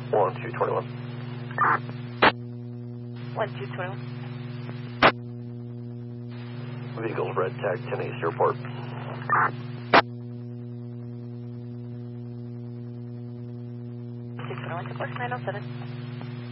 1221. 1221. Vehicles red tag 10 East Airport. 621 to course 907.